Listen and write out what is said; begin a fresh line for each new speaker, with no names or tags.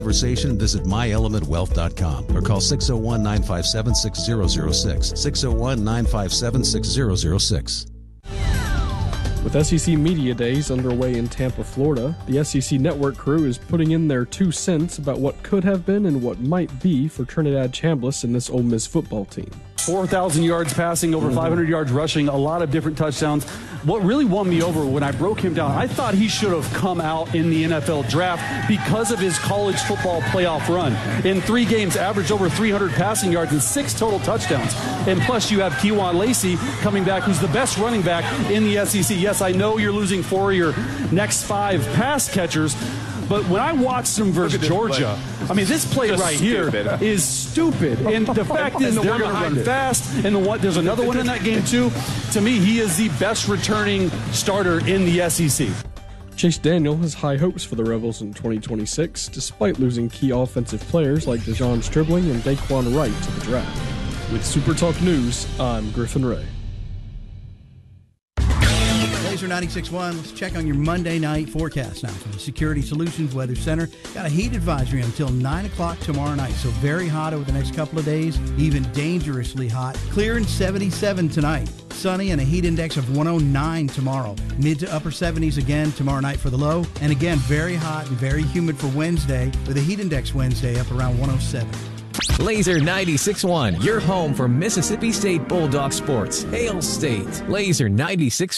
Conversation, visit myelementwealth.com or call 601-957-6006. 601-957-6006.
With SEC Media Days underway in Tampa, Florida, the SEC Network crew is putting in their 2 cents about what could have been and what might be for Trinidad Chambliss and this Ole Miss football team.
4,000 yards passing, over 500 yards rushing, a lot of different touchdowns. What really won me over when I broke him down, I thought he should have come out in the NFL draft because of his college football playoff run. In 3 games, averaged over 300 passing yards and 6 total touchdowns. And plus, you have Kewan Lacey coming back, who's the best running back in the SEC. Yes, I know you're losing 4 of your next 5 pass catchers, but when I watched him versus Georgia, I mean, this play right here is stupid. And the fact is, they're going to run fast. And there's another one in that game, too. To me, he is the best returning starter in the SEC.
Chase Daniel has high hopes for the Rebels in 2026, despite losing key offensive players like DeJon Stribling and Daquan Wright to the draft. With Super Talk News, I'm Griffin Ray.
Laser 96.1, let's check on your Monday night forecast now from the Security Solutions Weather Center. Got a heat advisory until 9 o'clock tomorrow night, so very hot over the next couple of days, even dangerously hot. Clear and 77 tonight. Sunny and a heat index of 109 tomorrow. Mid to upper 70s again tomorrow night for the low. And again, very hot and very humid for Wednesday, with a heat index Wednesday up around 107.
Laser 96.1, your home for Mississippi State Bulldog sports. Hail State. Laser 96.1.